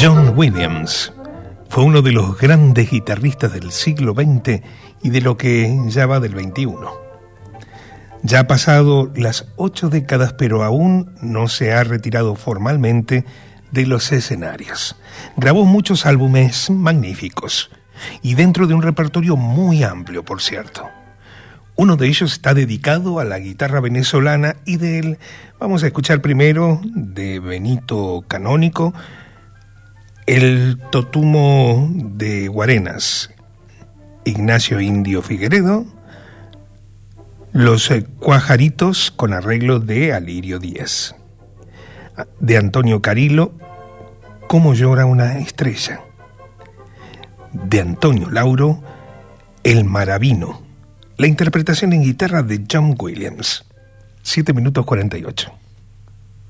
John Williams fue uno de los grandes guitarristas del siglo XX y de lo que ya va del XXI. Ya ha pasado las 8 décadas, pero aún no se ha retirado formalmente de los escenarios. Grabó muchos álbumes magníficos y dentro de un repertorio muy amplio, por cierto. Uno de ellos está dedicado a la guitarra venezolana y de él vamos a escuchar primero de Benito Canónico el Totumo de Guarenas, Ignacio Indio Figueredo, Los Cuajaritos con arreglo de Alirio Díez, de Antonio Carilo, Cómo llora una estrella, de Antonio Lauro, El Maravino, la interpretación en guitarra de John Williams. 7 minutos 48.